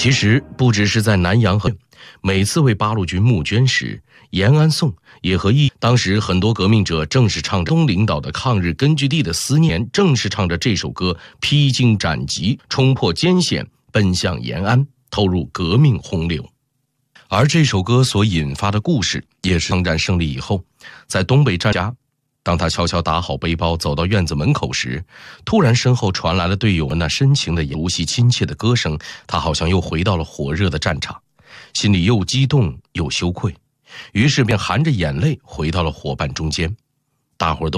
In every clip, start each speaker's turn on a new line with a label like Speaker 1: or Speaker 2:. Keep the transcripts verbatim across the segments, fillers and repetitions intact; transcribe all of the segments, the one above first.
Speaker 1: 其实不只是在南阳和每次为八路军募捐时，延安颂也和一当时很多革命者正是唱着东领导的抗日根据地的思念，正是唱着这首歌，披荆斩棘，冲破艰险，奔向延安，投入革命洪流。而这首歌所引发的故事，也是抗战胜利以后，在东北战家，当他悄悄打好背包走到院子门口时，突然身后传来了队友们那深情的熟悉亲切的歌声，他好像又回到了火热的战场，心里又激动又羞愧，于是便含着眼泪回到了伙伴中间。大伙儿都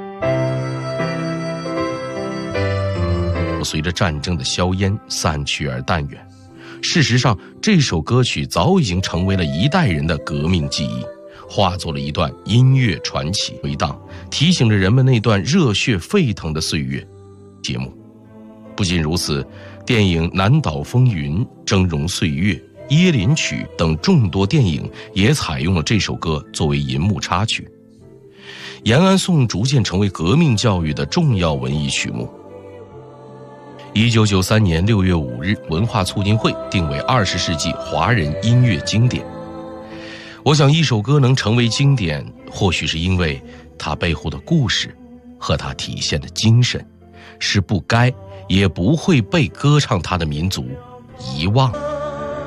Speaker 1: 随着战争的硝烟散去而淡远。事实上，这首歌曲早已经成为了一代人的革命记忆，化作了一段音乐传奇回荡，提醒着人们那段热血沸腾的岁月。节目不仅如此，电影《南岛风云》《峥嵘岁月》《椰林曲》等众多电影也采用了这首歌作为银幕插曲。延安颂逐渐成为革命教育的重要文艺曲目。一九九三年六月五日，文化促进会定为二十世纪华人音乐经典。我想一首歌能成为经典，或许是因为它背后的故事和它体现的精神，是不该也不会被歌唱它的民族遗忘。